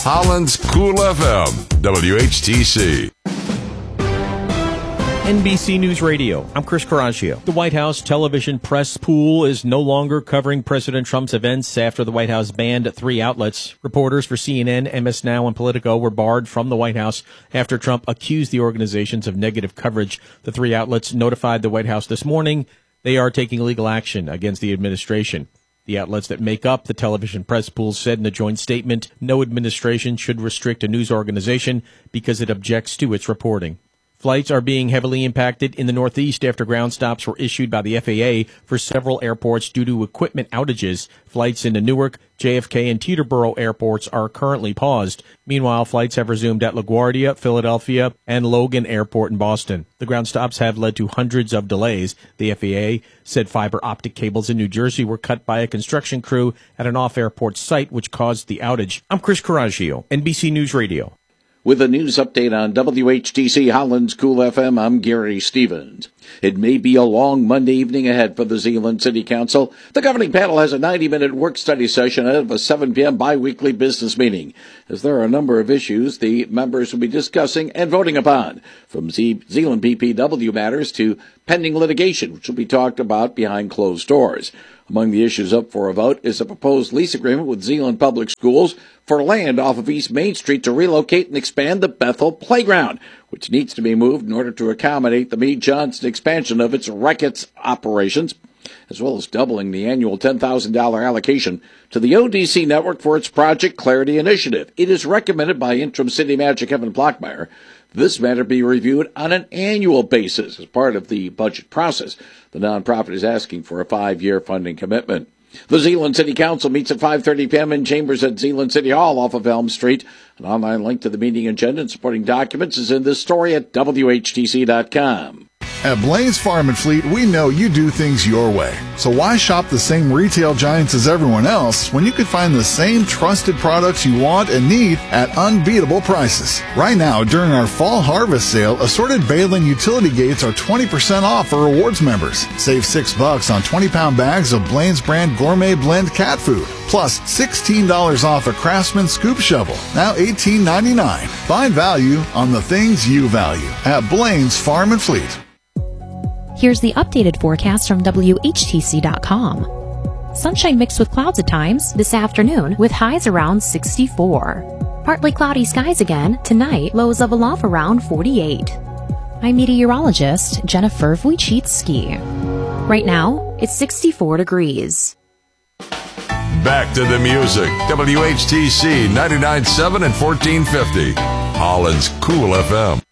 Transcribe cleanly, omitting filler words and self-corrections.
Holland's Cool FM, WHTC. NBC News Radio. I'm Chris Coraggio. The White House television press pool is no longer covering President Trump's events after the White House banned 3 outlets. Reporters for CNN, MS Now, and Politico were barred from the White House after Trump accused the organizations of negative coverage. The 3 outlets notified the White House this morning they are taking legal action against the administration. The outlets that make up the television press pool said in a joint statement, no administration should restrict a news organization because it objects to its reporting. Flights are being heavily impacted in the Northeast after ground stops were issued by the FAA for several airports due to equipment outages. Flights into Newark, JFK, and Teterboro airports are currently paused. Meanwhile, flights have resumed at LaGuardia, Philadelphia, and Logan Airport in Boston. The ground stops have led to hundreds of delays. The FAA said fiber optic cables in New Jersey were cut by a construction crew at an off-airport site, which caused the outage. I'm Chris Coraggio, NBC News Radio. With a news update on WHTC Holland's Cool FM, I'm Gary Stevens. It may be a long Monday evening ahead for the Zeeland City Council. The governing panel has a 90-minute work-study session ahead of a 7 p.m. bi-weekly business meeting, as there are a number of issues the members will be discussing and voting upon, from Zeeland PPW matters to pending litigation, which will be talked about behind closed doors. Among the issues up for a vote is a proposed lease agreement with Zeeland Public Schools for land off of East Main Street to relocate and expand the Bethel Playground, which needs to be moved in order to accommodate the Meade Johnson expansion of its Reckitt's operations, as well as doubling the annual $10,000 allocation to the ODC network for its Project Clarity initiative. It is recommended by interim city manager Kevin Blockmeyer this matter be reviewed on an annual basis as part of the budget process. The nonprofit is asking for a 5-year funding commitment. The Zeeland City Council meets at 5:30 p.m. in chambers at Zeeland City Hall off of Elm Street. An online link to the meeting agenda and supporting documents is in this story at WHTC.com. At Blaine's Farm and Fleet, we know you do things your way. So why shop the same retail giants as everyone else when you could find the same trusted products you want and need at unbeatable prices? Right now, during our fall harvest sale, assorted baling utility gates are 20% off for rewards members. Save $6 on 20-pound bags of Blaine's brand gourmet blend cat food. Plus $16 off a Craftsman scoop shovel, now $18.99. Find value on the things you value at Blaine's Farm and Fleet. Here's the updated forecast from WHTC.com. Sunshine mixed with clouds at times this afternoon with highs around 64. Partly cloudy skies again tonight, lows level off around 48. I'm meteorologist Jennifer Wojcicki. Right now, it's 64 degrees. Back to the music. WHTC 99.7 and 1450. Holland's Cool FM.